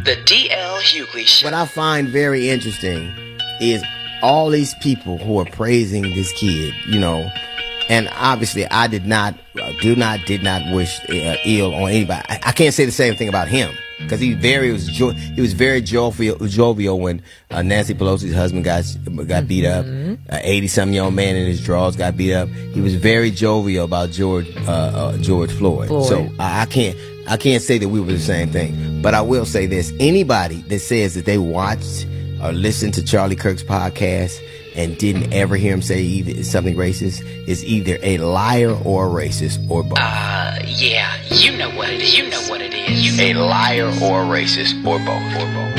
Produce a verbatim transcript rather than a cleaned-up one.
The D L Hughley Show. What I find very interesting is all these people who are praising this kid, you know, and obviously I did not, do not, did not wish uh, ill on anybody. I, I can't say the same thing about him because he very was jo- he was very jovial, jovial when uh, Nancy Pelosi's husband got got beat up. eighty something year old man in his drawers got beat up. He was very jovial about George uh, uh, George Floyd. Floyd. So I, I can't. I can't say that we were the same thing, but I will say this. Anybody that says that they watched or listened to Charlie Kirk's podcast and didn't ever hear him say either something racist is either a liar or a racist or both. Uh, yeah, you know what it is. You know what it is. A liar or a racist or both. Or both.